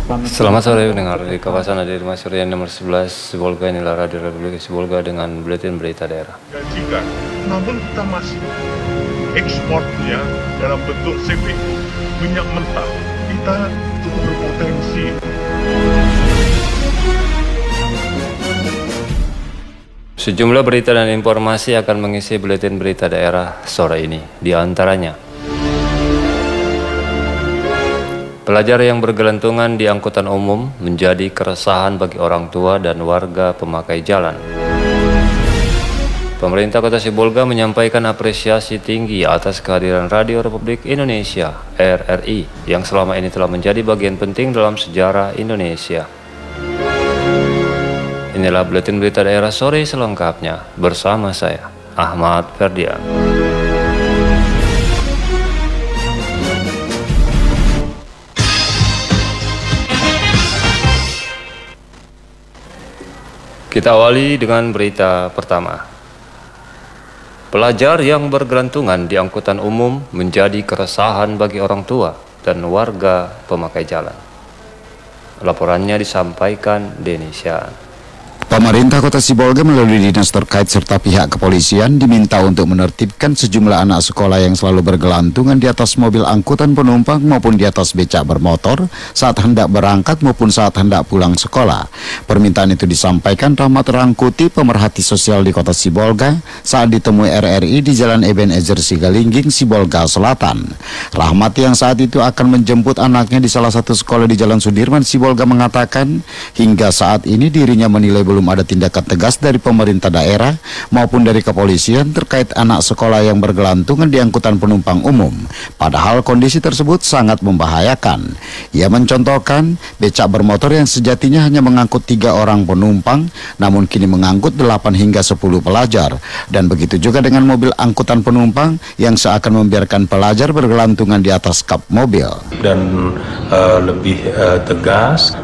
Selamat sore pendengar, di kawasan Adi Masurian nomor 11 Sibolga, inilah Radio Republik Sibolga dengan buletin berita daerah. Gajikan, namun kita masih ekspornya dalam bentuk CPO, minyak mentah, kita cukup berpotensi. Sejumlah berita dan informasi akan mengisi buletin berita daerah sore ini, di antaranya pelajar yang bergelantungan di angkutan umum menjadi keresahan bagi orang tua dan warga pemakai jalan. Pemerintah Kota Sibolga menyampaikan apresiasi tinggi atas kehadiran Radio Republik Indonesia (RRI) yang selama ini telah menjadi bagian penting dalam sejarah Indonesia. Inilah buletin berita daerah sore selengkapnya bersama saya, Ahmad Ferdian. Kita awali dengan berita pertama. Pelajar yang bergelantungan di angkutan umum menjadi keresahan bagi orang tua dan warga pemakai jalan. Laporannya disampaikan Denny Syaan. Pemerintah Kota Sibolga melalui dinas terkait serta pihak kepolisian diminta untuk menertibkan sejumlah anak sekolah yang selalu bergelantungan di atas mobil angkutan penumpang maupun di atas becak bermotor saat hendak berangkat maupun saat hendak pulang sekolah. Permintaan itu disampaikan Rahmat Rangkuti, pemerhati sosial di Kota Sibolga, saat ditemui RRI di Jalan Ebenezer Sigalingging, Sibolga Selatan. Rahmat yang saat itu akan menjemput anaknya di salah satu sekolah di Jalan Sudirman, Sibolga, mengatakan hingga saat ini dirinya menilai belum ada tindakan tegas dari pemerintah daerah maupun dari kepolisian terkait anak sekolah yang bergelantungan di angkutan penumpang umum. Padahal kondisi tersebut sangat membahayakan. Ia mencontohkan becak bermotor yang sejatinya hanya mengangkut 3 orang penumpang, namun kini mengangkut 8 hingga 10 pelajar. Dan begitu juga dengan mobil angkutan penumpang yang seakan membiarkan pelajar bergelantungan di atas kap mobil. Dan lebih tegas